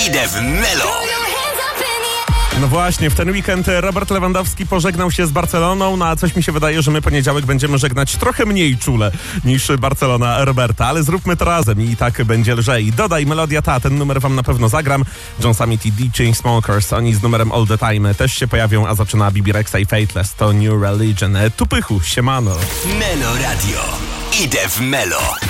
Idę w Melo. No właśnie, w ten weekend Robert Lewandowski pożegnał się z Barceloną, no a coś mi się wydaje, że my poniedziałek będziemy żegnać trochę mniej czule niż Barcelona Roberta, ale zróbmy to razem i tak będzie lżej. Dodaj Melodia Ta, ten numer wam na pewno zagram. John Summit i The Chainsmokers, oni z numerem All The Time też się pojawią, a zaczyna Bibi Rexa i Fateless, to New Religion. Tupychu, siemano. Melo Radio. Idę w Melo.